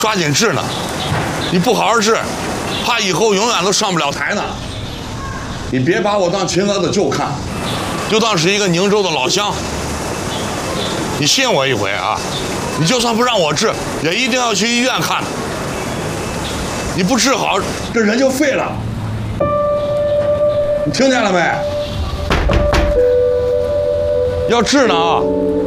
抓紧治呢。你不好好治，怕以后永远都上不了台呢。你别把我当秦娥的舅看，就当是一个宁州的老乡。你信我一回啊！你就算不让我治，也一定要去医院看。你不治好，这人就废了。你听见了没？要治呢啊！